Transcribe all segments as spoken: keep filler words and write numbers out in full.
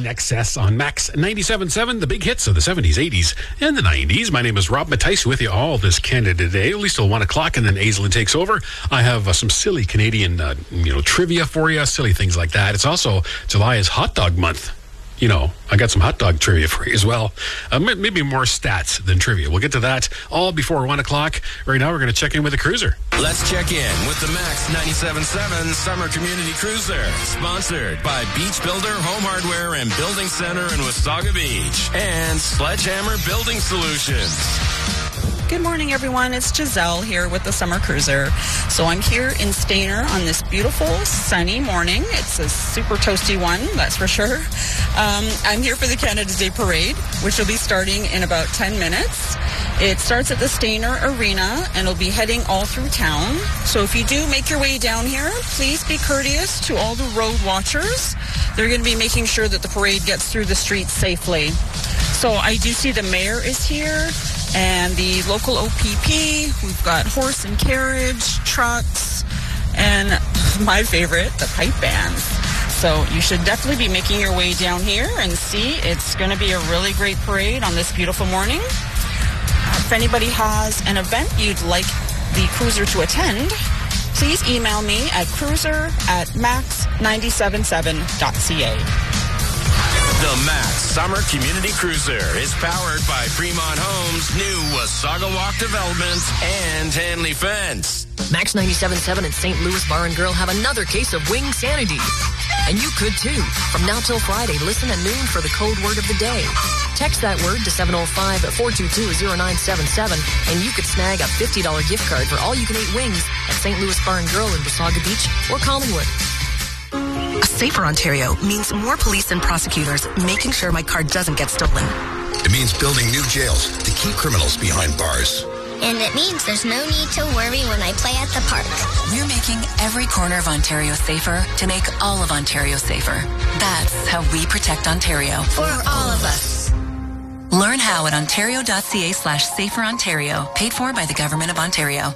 N X S on Max ninety-seven point seven, the big hits of the seventies, eighties, and the nineties. My name is Rob Mattice with you all this Canada Day, at least till one o'clock, and then Aislinn takes over. I have uh, some silly Canadian uh, you know, trivia for you, silly things like that. It's also July is hot dog month. You know, I got some hot dog trivia for you as well. Uh, maybe more stats than trivia. We'll get to that all before one o'clock. Right now, we're going to check in with the Cruiser. Let's check in with the Max ninety-seven point seven Summer Community Cruiser. Sponsored by Beach Builder Home Hardware and Building Center in Wasaga Beach. And Sledgehammer Building Solutions. Good morning, everyone. It's Giselle here with the Summer Cruiser. So I'm here in Stayner on this beautiful, sunny morning. It's a super toasty one, that's for sure. Um, I'm here for the Canada Day Parade, which will be starting in about ten minutes. It starts at the Stayner Arena and will be heading all through town. So if you do make your way down here, please be courteous to all the road watchers. They're going to be making sure that the parade gets through the streets safely. So I do see the mayor is here. And the local O P P, we've got horse and carriage, trucks, and my favorite, the pipe bands. So you should definitely be making your way down here and see. It's going to be a really great parade on this beautiful morning. Uh, if anybody has an event you'd like the Cruiser to attend, please email me at cruiser at max nine seven seven dot c a. The Max Summer Community Cruiser is powered by Fremont Homes, new Wasaga Walk Development, and Hanley Fence. Max ninety-seven point seven and Saint Louis Bar and Grill have another case of wing sanity. And you could too. From now till Friday, listen at noon for the code word of the day. Text that word to seven oh five, four two two, oh nine seven seven, and you could snag a fifty dollars gift card for all-you-can-eat wings at Saint Louis Bar and Grill in Wasaga Beach or Collingwood. A safer Ontario means more police and prosecutors making sure my car doesn't get stolen. It means building new jails to keep criminals behind bars. And it means there's no need to worry when I play at the park. We're making every corner of Ontario safer to make all of Ontario safer. That's how we protect Ontario. For all of us. Learn how at ontario.ca slash safer Ontario. Paid for by the Government of Ontario.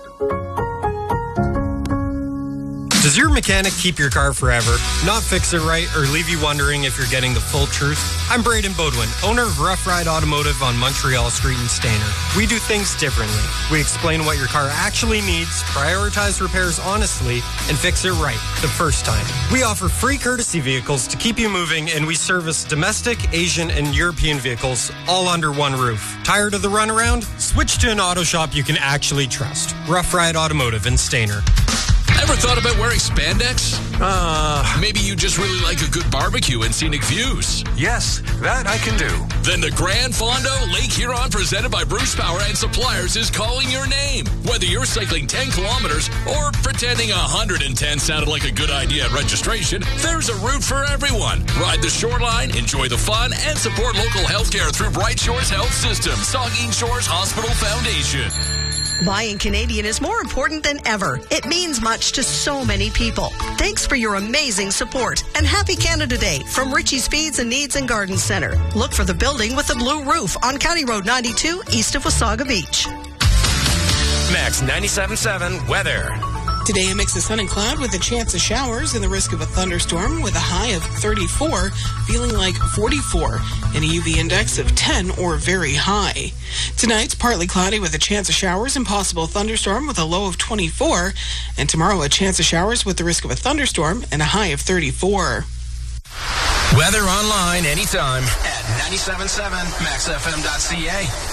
Does your mechanic keep your car forever, not fix it right, or leave you wondering if you're getting the full truth? I'm Braden Bodwin, owner of Rough Ride Automotive on Montreal Street in Stayner. We do things differently. We explain what your car actually needs, prioritize repairs honestly, and fix it right the first time. We offer free courtesy vehicles to keep you moving, and we service domestic, Asian, and European vehicles all under one roof. Tired of the runaround? Switch to an auto shop you can actually trust. Rough Ride Automotive in Stayner. Ever thought about wearing spandex? Uh... Maybe you just really like a good barbecue and scenic views. Yes, that I can do. Then the Grand Fondo Lake Huron presented by Bruce Power and Suppliers is calling your name. Whether you're cycling ten kilometers or pretending one hundred ten sounded like a good idea at registration, there's a route for everyone. Ride the shoreline, enjoy the fun, and support local healthcare through Bright Shores Health System, Saugeen Shores Hospital Foundation. Buying Canadian is more important than ever. It means much to so many people. Thanks for your amazing support and happy Canada Day from Richie's Feeds and Needs and Garden Centre. Look for the building with the blue roof on County Road ninety-two east of Wasaga Beach. Max ninety-seven point seven weather. Today, a mix of sun and cloud with a chance of showers and the risk of a thunderstorm with a high of thirty-four, feeling like forty-four, and a U V index of ten or very high. Tonight's partly cloudy with a chance of showers and possible thunderstorm with a low of twenty-four, and tomorrow a chance of showers with the risk of a thunderstorm and a high of thirty-four. Weather online anytime at ninety-seven point seven max f m dot c a.